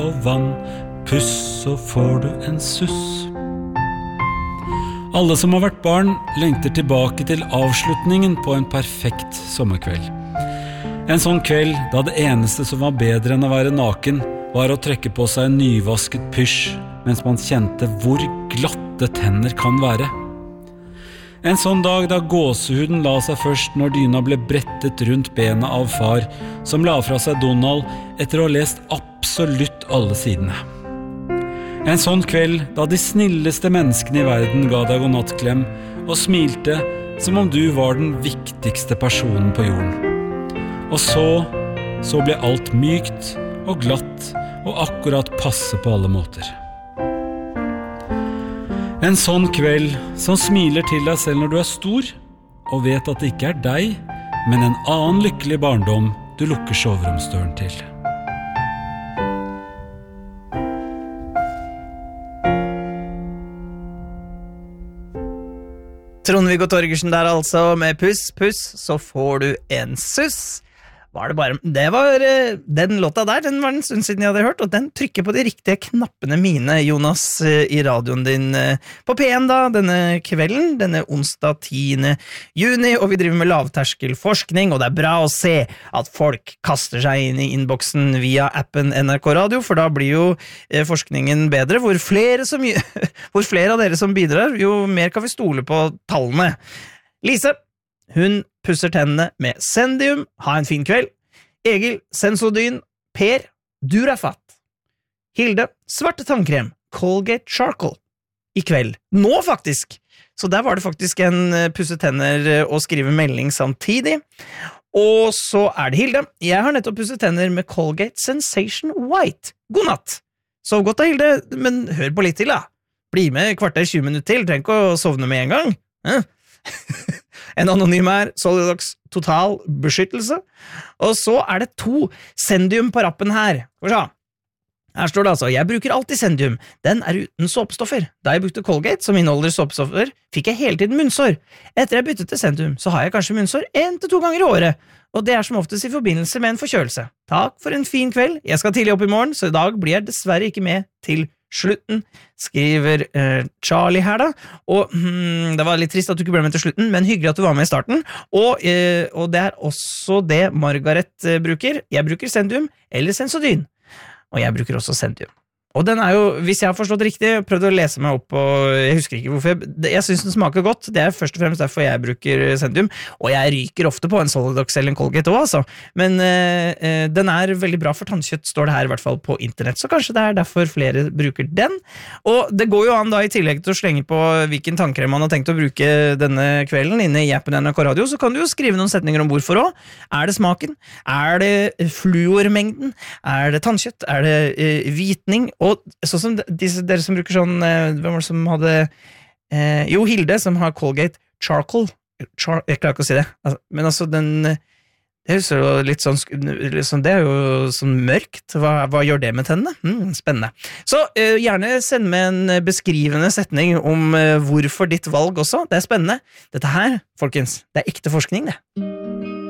og vann, puss så får du en suss. Alle som har vært barn lengter tilbake til avslutningen på en perfekt sommerkveld. En sånn kveld da det eneste som var bedre enn å være naken var å trekke på seg en nyvasket pysj mens man kjente hvor glatte tenner kan være. En sånn dag da gåsehuden la seg først når dyna ble brettet rundt bena av far, som la fra seg Donald etter å ha lest absolutt alle sidene. En sånn kveld da de snilleste menneskene i verden ga deg godnattklem og smilte som om du var den viktigste personen på jorden. Og så ble alt mykt og glatt og akkurat passe på alle måter. En sånn kveld som smiler til deg selv når du er stor, og vet at det ikke er deg, men en annen lykkelig barndom du lukker soveromsdøren til. Trond-Viggo Torgersen der altså, med puss, puss, så får du en suss. Det var den låta der, den var en stund siden jeg hadde hørt, og den trykker på de riktige knappene mine, Jonas, i radioen din på P1 da, denne kvelden, denne onsdag 10. juni, og vi driver med lavterskelforskning, og det er bra å se at folk kaster seg inn i innboksen via appen NRK Radio, for da blir jo forskningen bedre, hvor flere av dere som bidrar, jo mer kan vi stole på tallene. Lise, hun pusser tennene med Sendium, ha en fin kveld. Egil, Sensodyn. Per, Durafat. Hilde, svarte tannkrem, Colgate Charcoal. I kveld. Nå faktisk! Så der var det faktisk en pusse tenner og skrive melding samtidig. Og så er det Hilde. Jeg har nettopp pusset tenner med Colgate Sensation White. God natt! Sov godt da, Hilde, men hør på litt til da. Bli med kvarter 20 minutter til, trenger ikke å sovne med en gang. En anonym her, Solidox total beskyttelse. Og så er det 2 Sendium på rappen her. Her står det altså, jeg bruker alltid Sendium. Den er uten såpestoffer. Da jeg brukte Colgate, som inneholder såpestoffer, fikk jeg hele tiden munnsår. Etter jeg byttet til Sendium, så har jeg kanskje munnsår 1 til 2 ganger i året. Og det er som oftest i forbindelse med en forkjølelse. Takk for en fin kveld. Jeg skal tidlig opp i morgen, så i dag blir jeg dessverre ikke med til slutten, skriver Charlie her da, og det var litt trist at du ikke ble med til slutten, men hyggelig at du var med i starten, og det er også det Margaret bruker. Jeg bruker Sendium eller Sensodyn, og jeg bruker også Sendium. Og den er jo, hvis jeg har forstått riktig, prøvd å lese meg opp, og jeg husker ikke hvorfor, jeg synes den smaker godt, det er først og fremst derfor jeg bruker Sendium, og jeg ryker ofte på en Solidox eller en Colgate også, altså. Men den er veldig bra for tannkjøtt, står det her i hvert fall på internett, så kanskje det er derfor flere bruker den. Og det går jo an da, i tillegg til å slenge på hvilken tannkrem man har tenkt å bruke denne kvelden inne i appen NRK Radio, så kan du jo skrive noen setninger om hvorfor også. Er det smaken? Er det fluormengden? Er det tannkjøtt? Er det hvitning? Og sånn som dere som bruker sånn, hvem var det som hadde, jo Hilde som har Colgate Charcoal, jeg klarer ikke å si det, men altså den, det er jo litt sånn, det er jo sånn mørkt, hva gjør det med tennene? Spennende. Så gjerne send med en beskrivende setning om hvorfor ditt valg også, det er spennende. Dette her, folkens, det er ekte forskning det.